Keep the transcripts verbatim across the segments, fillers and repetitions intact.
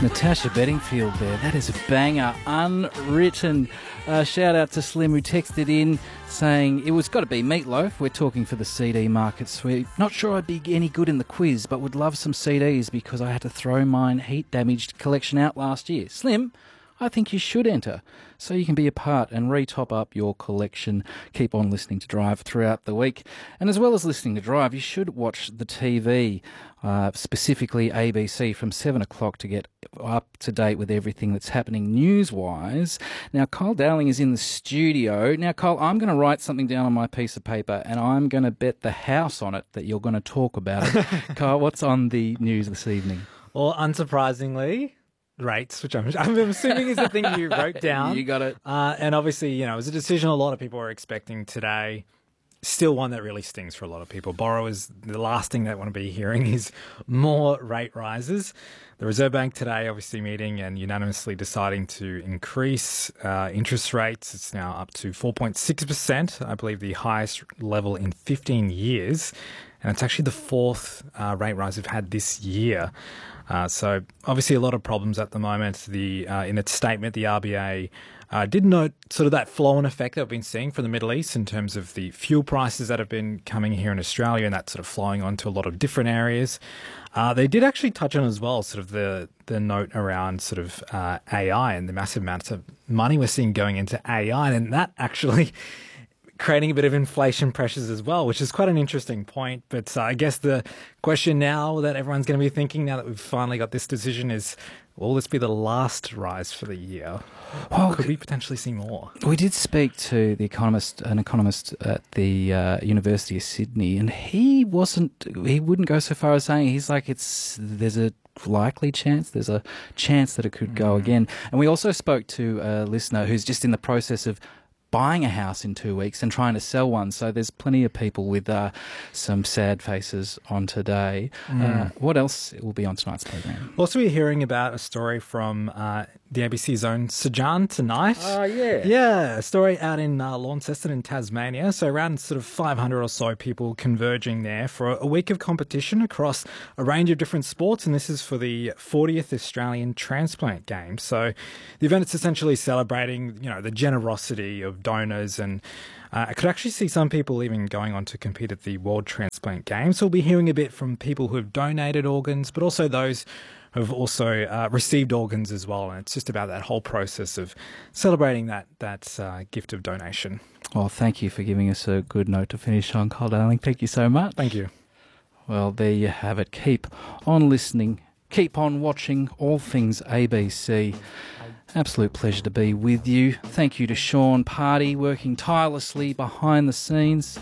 Natasha Bedingfield there. That is a banger, unwritten. Uh, shout out to Slim who texted in saying it was got to be Meatloaf. We're talking for the C D market sweep. Not sure I'd be any good in the quiz, but would love some C Ds because I had to throw mine heat-damaged collection out last year. Slim, I think you should enter so you can be a part and re-top up your collection. Keep on listening to Drive throughout the week. And as well as listening to Drive, you should watch the T V, uh, specifically A B C, from seven o'clock to get up to date with everything that's happening news-wise. Now, Kyle Dowling is in the studio. Now, Kyle, I'm going to write something down on my piece of paper and I'm going to bet the house on it that you're going to talk about it. Kyle, what's on the news this evening? Well, unsurprisingly, rates, which I'm, I'm assuming is the thing you wrote down. You got it. Uh, and obviously, you know, it was a decision a lot of people were expecting today. Still one that really stings for a lot of people. Borrowers, the last thing they want to be hearing is more rate rises. The Reserve Bank today obviously meeting and unanimously deciding to increase uh, interest rates. It's now up to four point six percent, I believe the highest level in fifteen years. And it's actually the fourth uh, rate rise we've had this year. Uh, so obviously a lot of problems at the moment. The uh, in its statement, the R B A uh, did note sort of that flow-on effect that we've been seeing from the Middle East in terms of the fuel prices that have been coming here in Australia, and that's sort of flowing on to a lot of different areas. Uh, they did actually touch on as well sort of the, the note around sort of uh, A I and the massive amounts of money we're seeing going into A I, and that actually creating a bit of inflation pressures as well, which is quite an interesting point. But uh, I guess the question now that everyone's going to be thinking now that we've finally got this decision is, will this be the last rise for the year? Or could we potentially see more? We did speak to the economist, an economist at the uh, University of Sydney, and he wasn't, he wouldn't go so far as saying, he's like, it's, there's a likely chance, there's a chance that it could go again. And we also spoke to a listener who's just in the process of buying a house in two weeks and trying to sell one. So there's plenty of people with uh, some sad faces on today. Mm. Uh, what else will be on tonight's program? Also, we're hearing about a story from uh, the A B C's own Sajan tonight. Oh, uh, yeah. Yeah, a story out in uh, Launceston in Tasmania. So around sort of five hundred or so people converging there for a week of competition across a range of different sports. And this is for the fortieth Australian Transplant Games. So the event is essentially celebrating, you know, the generosity of donors, and uh, I could actually see some people even going on to compete at the World Transplant Games. So we'll be hearing a bit from people who have donated organs, but also those who have also uh, received organs as well. And it's just about that whole process of celebrating that that uh, gift of donation. Well, thank you for giving us a good note to finish on, Kyle Darling. Thank you so much. Thank you. Well, there you have it. Keep on listening. Keep on watching all things A B C. Absolute pleasure to be with you. Thank you to Sean Party, working tirelessly behind the scenes.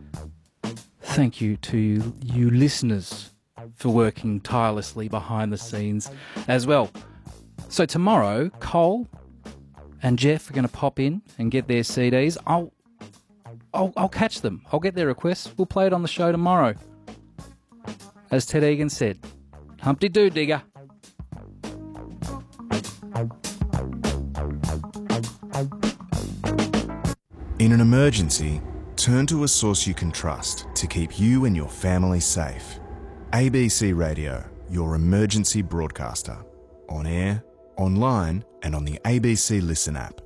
Thank you to you, you listeners for working tirelessly behind the scenes as well. So tomorrow, Cole and Jeff are going to pop in and get their C Ds. I'll, I'll, I'll catch them. I'll get their requests. We'll play it on the show tomorrow. As Ted Egan said, Humpty-doo, digger. In an emergency, turn to a source you can trust to keep you and your family safe. A B C Radio, your emergency broadcaster. On air, online, and on the A B C Listen app.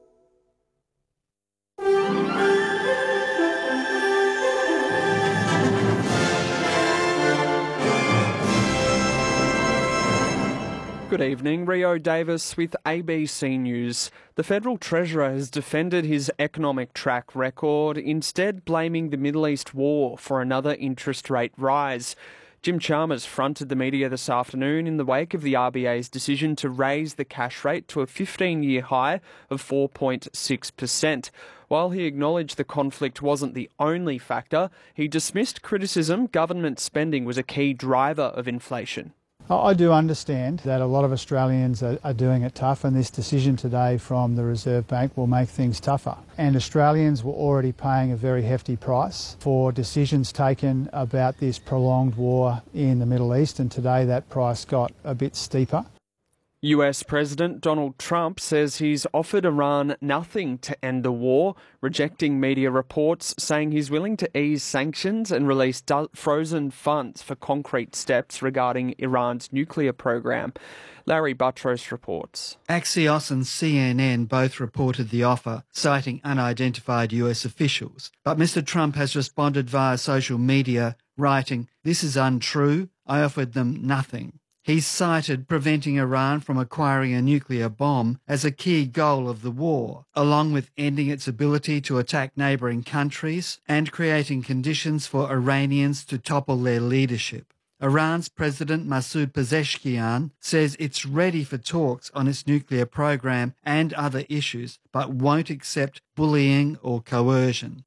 Good evening, Rio Davis with A B C News. The Federal Treasurer has defended his economic track record, instead blaming the Middle East war for another interest rate rise. Jim Chalmers fronted the media this afternoon in the wake of the R B A's decision to raise the cash rate to a fifteen-year high of four point six percent. While he acknowledged the conflict wasn't the only factor, he dismissed criticism government spending was a key driver of inflation. I do understand that a lot of Australians are, are doing it tough, and this decision today from the Reserve Bank will make things tougher. And Australians were already paying a very hefty price for decisions taken about this prolonged war in the Middle East, and today that price got a bit steeper. U S President Donald Trump says he's offered Iran nothing to end the war, rejecting media reports saying he's willing to ease sanctions and release do- frozen funds for concrete steps regarding Iran's nuclear program. Larry Buttrose reports. Axios and C N N both reported the offer, citing unidentified U S officials. But Mister Trump has responded via social media, writing, "This is untrue. I offered them nothing." He's cited preventing Iran from acquiring a nuclear bomb as a key goal of the war, along with ending its ability to attack neighbouring countries and creating conditions for Iranians to topple their leadership. Iran's President Masoud Pezeshkian says it's ready for talks on its nuclear program and other issues, but won't accept bullying or coercion.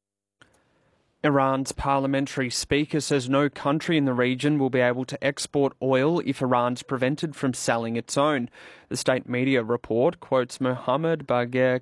Iran's parliamentary speaker says no country in the region will be able to export oil if Iran's prevented from selling its own. The state media report quotes Mohammad Bagher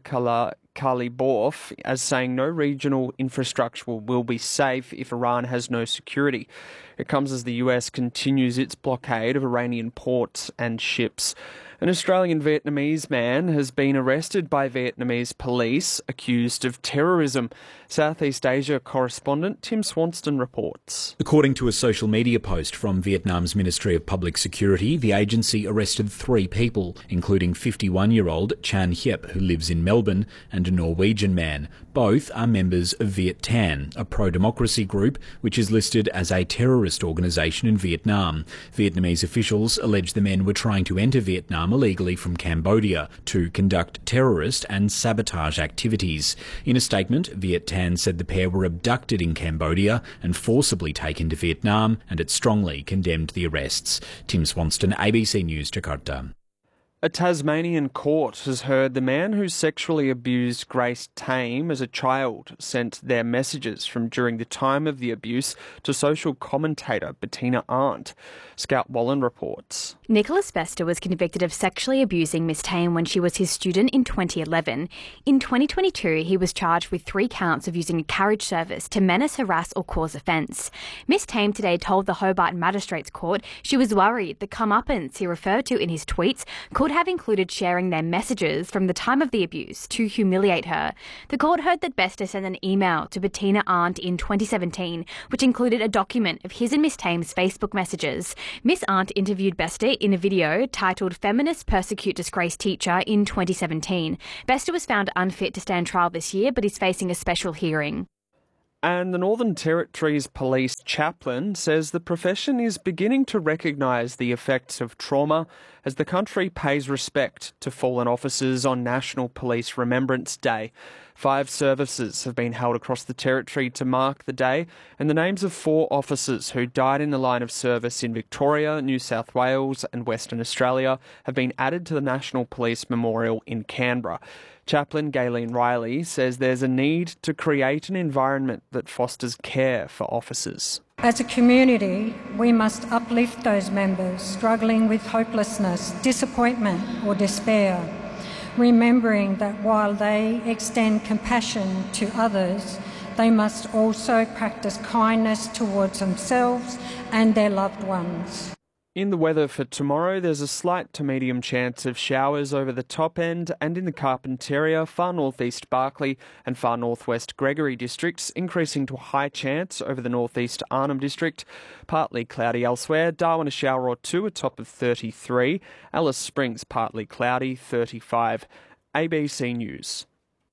Kalibov as saying no regional infrastructure will be safe if Iran has no security. It comes as the U S continues its blockade of Iranian ports and ships. An Australian Vietnamese man has been arrested by Vietnamese police accused of terrorism. Southeast Asia correspondent Tim Swanston reports. According to a social media post from Vietnam's Ministry of Public Security, the agency arrested three people, including fifty-one-year-old Chan Hiep, who lives in Melbourne, and a Norwegian man. Both are members of Viet Thanh, a pro-democracy group which is listed as a terrorist organisation in Vietnam. Vietnamese officials allege the men were trying to enter Vietnam illegally from Cambodia to conduct terrorist and sabotage activities. In a statement, Viet Thanh said the pair were abducted in Cambodia and forcibly taken to Vietnam, and it strongly condemned the arrests. Tim Swanston, A B C News, Jakarta. A Tasmanian court has heard the man who sexually abused Grace Tame as a child sent their messages from during the time of the abuse to social commentator Bettina Arndt. Scout Wallen reports. Nicholas Bester was convicted of sexually abusing Miss Tame when she was his student in twenty eleven. In twenty twenty-two, he was charged with three counts of using a carriage service to menace, harass or cause offence. Miss Tame today told the Hobart Magistrates Court she was worried the comeuppance he referred to in his tweets could have included sharing their messages from the time of the abuse to humiliate her. The court heard that Bester sent an email to Bettina Arndt in twenty seventeen, which included a document of his and Miss Tame's Facebook messages. Miss Arndt interviewed Bester in a video titled "Feminists Persecute Disgraced Teacher" in twenty seventeen. Bester was found unfit to stand trial this year, but is facing a special hearing. And the Northern Territory's police chaplain says the profession is beginning to recognise the effects of trauma as the country pays respect to fallen officers on National Police Remembrance Day. Five services have been held across the Territory to mark the day, and the names of four officers who died in the line of service in Victoria, New South Wales and Western Australia have been added to the National Police Memorial in Canberra. Chaplain Gayleen Riley says there's a need to create an environment that fosters care for officers. As a community, we must uplift those members struggling with hopelessness, disappointment or despair, remembering that while they extend compassion to others, they must also practice kindness towards themselves and their loved ones. In the weather for tomorrow, there's a slight to medium chance of showers over the top end and in the Carpentaria, far northeast Barkly and far northwest Gregory districts, increasing to a high chance over the northeast Arnhem district. Partly cloudy elsewhere. Darwin a shower or two, a top of thirty-three. Alice Springs partly cloudy, thirty-five. A B C News.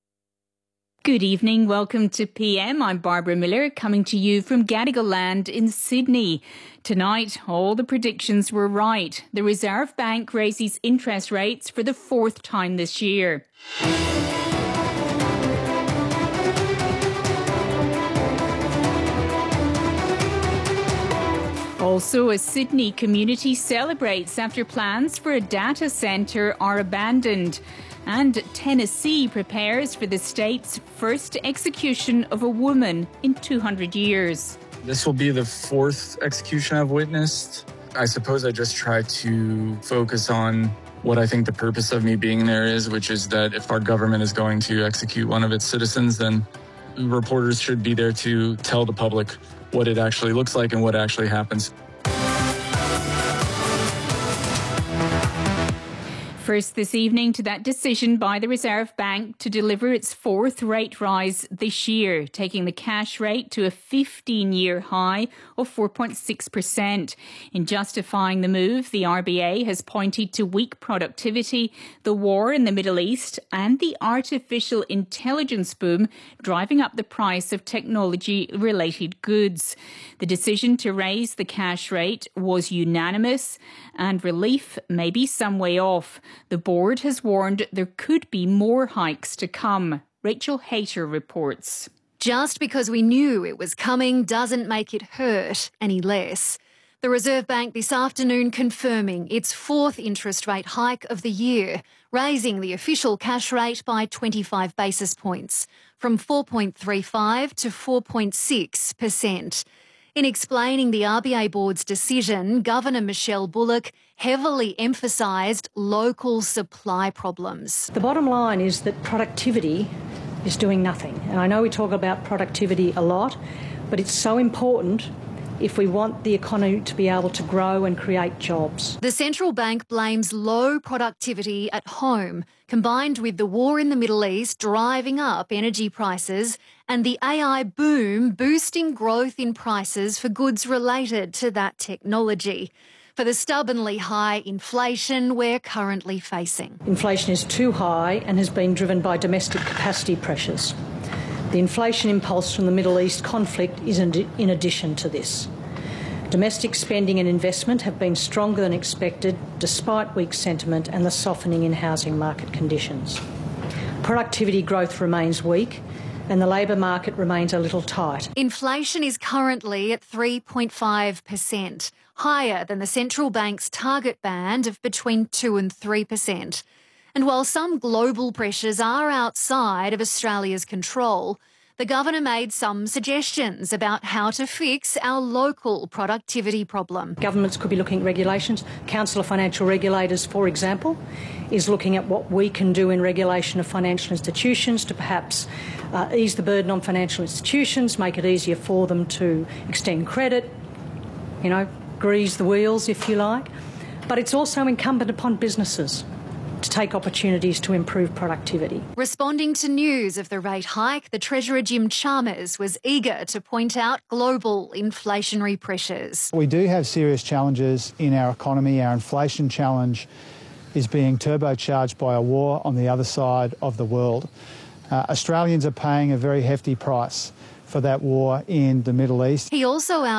Good evening, welcome to P M. I'm Barbara Miller, coming to you from Gadigal Land in Sydney. Tonight, all the predictions were right. The Reserve Bank raises interest rates for the fourth time this year. Also, a Sydney community celebrates after plans for a data centre are abandoned. And Tennessee prepares for the state's first execution of a woman in two hundred years. This will be the fourth execution I've witnessed. I suppose I just try to focus on what I think the purpose of me being there is, which is that if our government is going to execute one of its citizens, then reporters should be there to tell the public what it actually looks like and what actually happens. First this evening to that decision by the Reserve Bank to deliver its fourth rate rise this year, taking the cash rate to a fifteen-year high of four point six percent. In justifying the move, the R B A has pointed to weak productivity, the war in the Middle East and the artificial intelligence boom driving up the price of technology-related goods. The decision to raise the cash rate was unanimous and relief may be some way off. The board has warned there could be more hikes to come. Rachel Hayter reports. Just because we knew it was coming doesn't make it hurt any less. The Reserve Bank this afternoon confirming its fourth interest rate hike of the year, raising the official cash rate by twenty-five basis points, from four point three five to four point six percent. In explaining the R B A board's decision, Governor Michelle Bullock heavily emphasised local supply problems. The bottom line is that productivity is doing nothing. And I know we talk about productivity a lot, but it's so important if we want the economy to be able to grow and create jobs. The central bank blames low productivity at home, combined with the war in the Middle East driving up energy prices and the A I boom boosting growth in prices for goods related to that technology, for the stubbornly high inflation we're currently facing. Inflation is too high and has been driven by domestic capacity pressures. The inflation impulse from the Middle East conflict is in addition to this. Domestic spending and investment have been stronger than expected despite weak sentiment and the softening in housing market conditions. Productivity growth remains weak and the labour market remains a little tight. Inflation is currently at three point five percent, higher than the central bank's target band of between two and three percent. And while some global pressures are outside of Australia's control, the Governor made some suggestions about how to fix our local productivity problem. Governments could be looking at regulations. Council of Financial Regulators, for example, is looking at what we can do in regulation of financial institutions to perhaps uh, ease the burden on financial institutions, make it easier for them to extend credit, you know, grease the wheels, if you like. But it's also incumbent upon businesses to take opportunities to improve productivity. Responding to news of the rate hike, the Treasurer Jim Chalmers was eager to point out global inflationary pressures. We do have serious challenges in our economy. Our inflation challenge is being turbocharged by a war on the other side of the world. Uh, Australians are paying a very hefty price for that war in the Middle East. He also